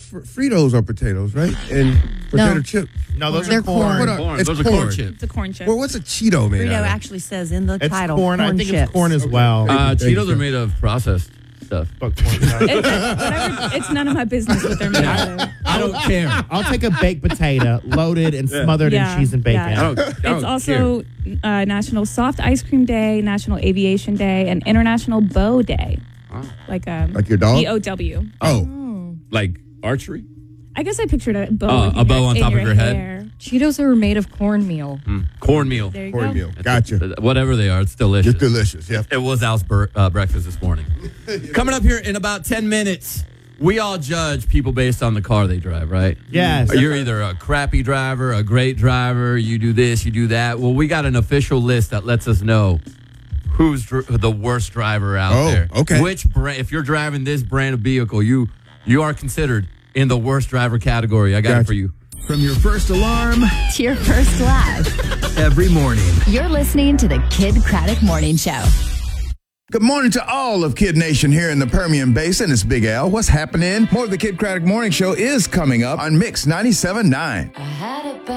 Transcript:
Fritos are potatoes, right? And potato chips. No, those They're are corn. corn. It's Those are corn. corn chips. It's a corn chip. Well, what's a Cheeto made Frito out of? actually says in the It's title. corn. I think chips. it's corn as well. Cheetos are made of processed stuff. Fuck corn. It's none of my business what they're made out of. I don't care. I'll take a baked potato loaded and smothered in cheese and bacon. yeah. I don't It's also National Soft Ice Cream Day, National Aviation Day, and International Bow Day. Like your dog? BOW. Oh. Like archery? I guess I pictured a bow. A bow on top of your head? hair. Cheetos are made of cornmeal. Cornmeal. There you go. Cornmeal. Gotcha. Whatever they are, it's delicious. It's delicious, yeah. It was Al's breakfast this morning. Coming up here in about 10 minutes, we all judge people based on the car they drive, right? Yes. You're either a crappy driver, a great driver, you do this, you do that. Well, we got an official list that lets us know who's the worst driver out there. Okay. Which brand, if you're driving this brand of vehicle, you are considered in the worst driver category. I got it for you. From your first alarm To your first laugh. every morning. You're listening to the Kid Craddock Morning Show. Good morning to all of Kid Nation here in the Permian Basin. It's Big Al. What's happening? More of the Kid Craddock Morning Show is coming up on Mix 97.9.